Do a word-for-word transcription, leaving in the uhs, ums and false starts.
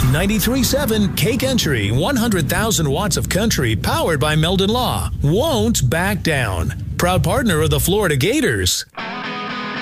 ninety-three point seven K Country, one hundred thousand watts of country powered by Meldon Law. Won't back down. Proud partner of the Florida Gators.